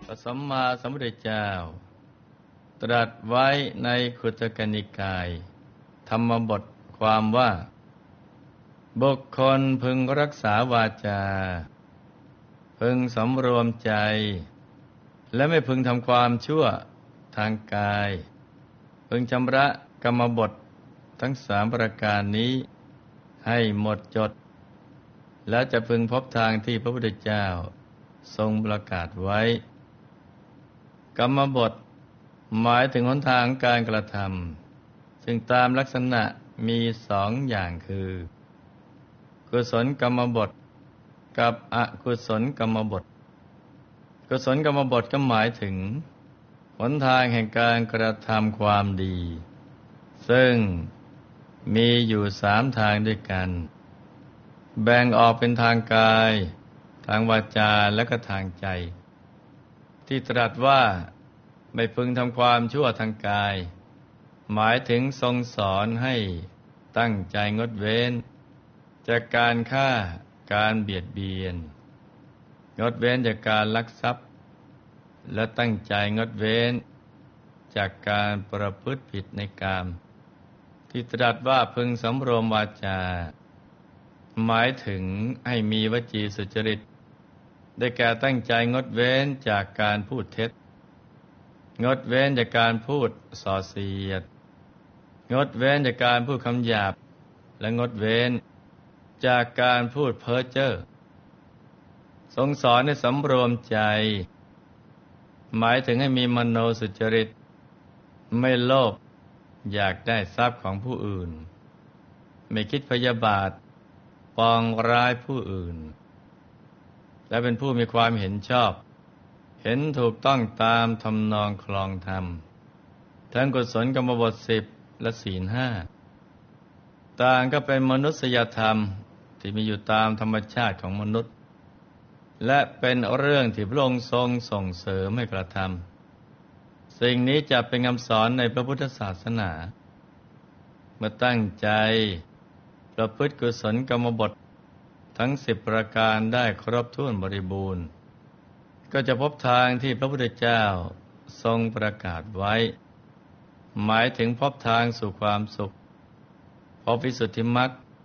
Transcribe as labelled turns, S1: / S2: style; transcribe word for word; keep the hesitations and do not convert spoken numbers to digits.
S1: ระสัมมาสัมพุทธเจ้าตรัสไว้ในขุทกนิกายธรรมบทความว่าบุคคลพึงรักษาวาจาพึงสำรวมใจและไม่พึงทำความชั่วทางกายพึงชำระกรรมบททั้งสามประการนี้ให้หมดจดแล้วจะพึงพบทางที่พระพุทธเจ้าทรงประกาศไว้กรรมบทหมายถึงหนทางการกระทำซึ่งตามลักษณะมีสองอย่างคือกุศลกรรมบทกับอกุศลกรรมบทกุศลกรรมบทก็หมายถึงหนทางแห่งการกระทำความดีซึ่งมีอยู่สามทางด้วยกันแบ่งออกเป็นทางกายทางวาจาและก็ทางใจที่ตรัสว่าไม่พึงทำความชั่วทางกายหมายถึงทรงสอนให้ตั้งใจงดเว้นจากการฆ่าการเบียดเบียนงดเว้นจากการลักทรัพย์และตั้งใจงดเว้นจากการประพฤติผิดในกามที่ตรัสว่าพึงสำรวมวาจาหมายถึงให้มีวจีสุจริตได้แก่ตั้งใจงดเว้นจากการพูดเท็จงดเว้นจากการพูดส่อเสียดงดเว้นจากการพูดคำหยาบและงดเว้นจากการพูดเพ้อเจ้อทรงสอนให้สำรวมใจหมายถึงให้มีมโนสุจริตไม่โลภอยากได้ทรัพย์ของผู้อื่นไม่คิดพยาบาทปองร้ายผู้อื่นและเป็นผู้มีความเห็นชอบเห็นถูกต้องตามทำนองคลองธรรมทั้งกุศลกรรมบทสิบและศีลห้าต่างก็เป็นมนุษยธรรมที่มีอยู่ตามธรรมชาติของมนุษย์และเป็นเรื่องที่พระองค์ทรงส่งเสริมให้กระทำสิ่งนี้จะเป็นคำสอนในพระพุทธศาสนาเมื่อตั้งใจประพฤติกุศลกรรมบททั้งสิบประการได้ครบถ้วนบริบูรณ์ก็จะพบทางที่พระพุทธเจ้าทรงประกาศไว้หมายถึงพบทางสู่ความสุขพบวิสุทธิมรรค